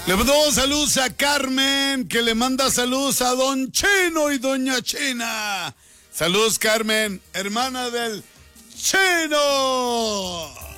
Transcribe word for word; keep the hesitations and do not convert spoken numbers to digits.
Le mandamos saludos a Carmen, que le manda saludos a Don Chino y Doña China. Saludos, Carmen, hermana del Chino.